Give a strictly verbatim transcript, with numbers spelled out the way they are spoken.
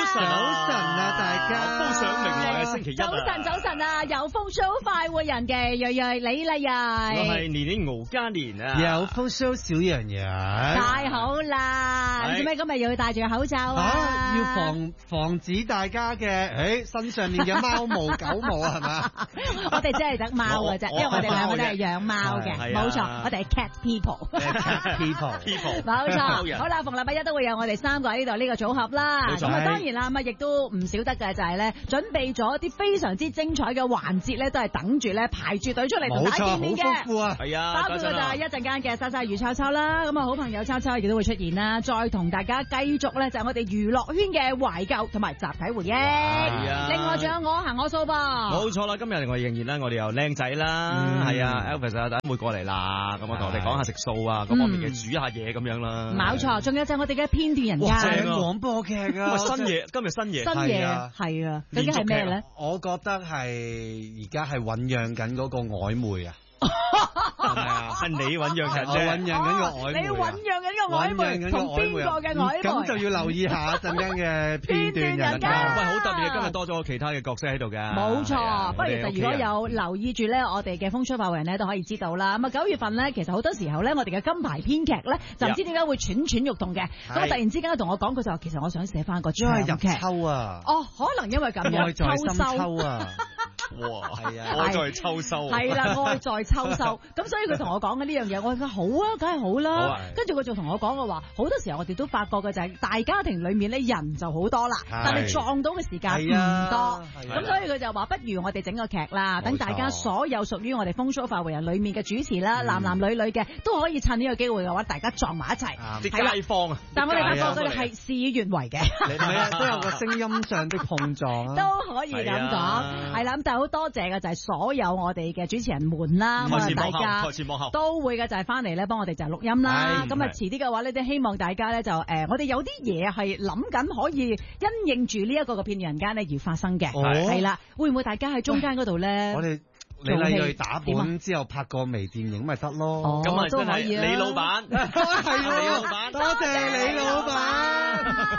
晨啊，大家高上明來嘅星期一啊！ 早晨，早晨啊！有風 show 快活人嘅瑞瑞李麗我瑞， 係年年敖嘉年啊！ 有風 show 小洋洋， 太好啦！ 係你做咩今日要戴住個口罩啊？ 啊要防防止大家嘅誒身上面嘅貓毛狗毛啊，係嘛？ 我哋真係得貓嘅啫，因為我哋兩個都係養貓嘅， 係啊冇錯，我哋係 cat people。 people people 冇錯， 人好啦，逢禮拜一都會有我哋三個喺呢度呢個組合啦。 冇錯咁啊，當然啦，咁啊亦都唔少得嘅就係咧，準備咗啲非常之精彩嘅環節咧，都係等住咧排住隊出嚟同大家見面冇錯，好豐嘅。 富啊！ 係啊， 包括嘅就係一陣間嘅莎莎魚秋秋啦，咁啊好朋友秋秋亦都會出現啦，再同大家繼續咧就係我哋娛樂圈嘅懷舊同埋集體回憶。 啊另外仲有我行我素噃。 冇錯啦，今日我哋仍然咧，我哋有靚仔啦，係啊 Elvis 啊，等會過嚟啦，咁啊同我哋講下食素啊，各方面嘅煮下嘢咁樣啦。 冇錯，仲有就係我哋嘅片段人哇間正啊廣播劇啊！ 喂，新嘢，今日新嘢， 新嘢係啊係啊，究竟係咩咧？ 我覺得係而家係醞釀緊嗰個曖昧啊！係咪啊？ 係你醞釀緊我醞啫。 釀緊個曖昧啊！ 你醞釀緊個曖昧，同邊個嘅曖昧？ 咁就要留意下一陣間嘅片段人片段人間。 喂，好特別，今日多咗其他嘅角色喺度㗎。 冇錯， 係啊不過其實如果有留意住咧，我哋嘅風吹快活人咧都可以知道啦。咁啊九月份咧，其實好多時候咧，我哋嘅金牌編劇咧就唔知點解會蠢蠢欲動嘅。咁啊突然之間同我講，佢就話其實我想寫翻個因為入長劇。 秋啊！ 哦，可能因為咁樣愛在深秋收。 秋啊！ 哇， 係啊愛在秋收啊。 係啦，愛在秋收，咁所以佢同我講嘅呢樣嘢，我話好啊，梗係好好啦啊。 跟住佢就同我講嘅話，好多時候我哋都發覺嘅就係大家庭裏面咧人就好多啦， 係但係撞到嘅時間唔係啊多， 係啊咁所以佢就話不如我哋整個劇啦， 冇錯等大家所有屬於我哋風騷快活人裏面嘅主持啦，男男女女嘅都可以趁呢個機會嘅話，大家撞埋一齊。 啲係啦街坊啊， 但我哋發覺啲街坊佢哋係事與願違嘅。 你係啊，都有個聲音上的碰撞啊！ 都可以咁講， 係啊係啦，咁但係好多謝嘅就係所有我哋嘅主持人們啦，咁啊台前幕後大家台前幕後都會嘅就係翻嚟咧幫我哋就係錄音啦， 係咁啊係遲啲嘅話咧，都希望大家咧就誒，我哋有啲嘢係諗緊可以因應住呢一個嘅片段人間咧而發生嘅， 哦係啦，會唔會大家喺中間嗰度咧？ 我哋李麗蕊打本之後拍個微電影咪得咯。 哦咁啊，真係都可以啊李老闆， 係李老闆， 多謝李老闆。